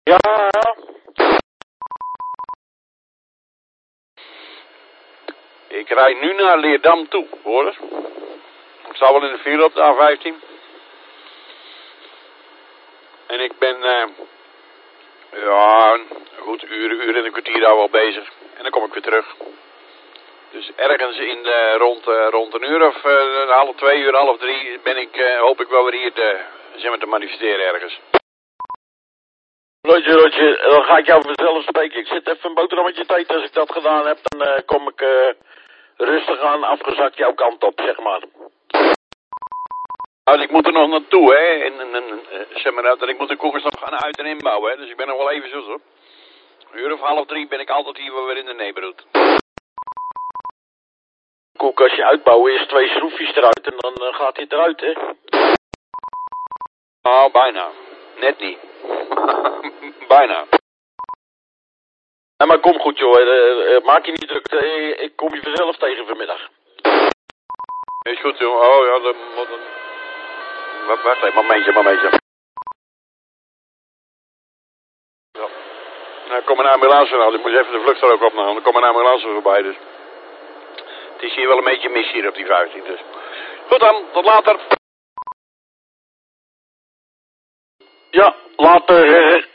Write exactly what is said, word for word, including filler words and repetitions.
Ja. Ik rijd nu naar Leerdam toe, hoor. Ik sta wel in de file op de A vijftien. En ik ben, uh, ja, een goed uur, uur en een kwartier daar wel bezig. En dan kom ik weer terug. Dus ergens in de, rond, uh, rond een uur of uh, half twee uur, half drie ben ik, uh, hoop ik wel weer hier te, zeg maar, te manifesteren ergens. Rotje, Rotje, dan ga ik jou vanzelf spreken. Ik zit even een boterhammetje te eten. Als ik dat gedaan heb, dan uh, kom ik uh, rustig aan, afgezakt jouw kant op, zeg maar. Nou, ik moet er nog naartoe, hè. En, en, en uh, zeg maar dat ik moet de koekers nog gaan uit- en inbouwen, hè. Dus ik ben nog wel even zo, hoor. Een uur of half drie ben ik altijd hier wel weer in de neighborhood. Koek, als je uitbouwen is twee schroefjes eruit en dan uh, gaat hij eruit, hè. Oh, bijna. Net niet. Bijna. Ja, maar kom goed, joh. Uh, uh, maak je niet druk. Uh, ik kom je vanzelf tegen vanmiddag. Is goed, joh. Oh, ja, dat moet een... Wacht, wacht even, momentje, momentje. Ja. Nou, er komt een ambulance nou. Ik moet even de vluchtstrook opnemen. Er komt een ambulance voorbij, dus... Het is hier wel een beetje mis hier op die vijftien, dus... Goed dan, tot later. Ja, later.